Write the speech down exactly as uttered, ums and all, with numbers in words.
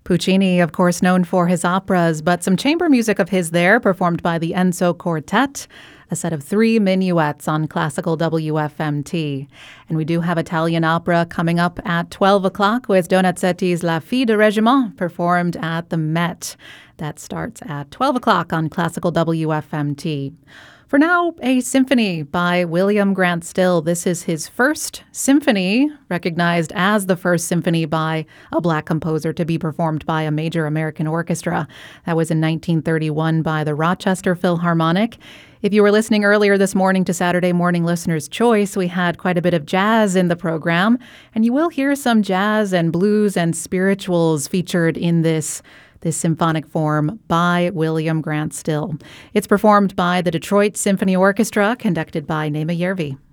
Puccini, of course, known for his operas, but some chamber music of his there, performed by the Enzo Quartet, a set of three minuets on classical W F M T. And we do have Italian opera coming up at twelve o'clock with Donizetti's La Fille de Régiment, performed at the Met. That starts at twelve o'clock on classical W F M T. For now, a symphony by William Grant Still. This is his first symphony, recognized as the first symphony by a Black composer to be performed by a major American orchestra. That was in nineteen thirty-one by the Rochester Philharmonic. If you were listening earlier this morning to Saturday Morning Listener's Choice, we had quite a bit of jazz in the program, and you will hear some jazz and blues and spirituals featured in this this symphonic form by William Grant Still. It's performed by the Detroit Symphony Orchestra, conducted by Nema Järvi.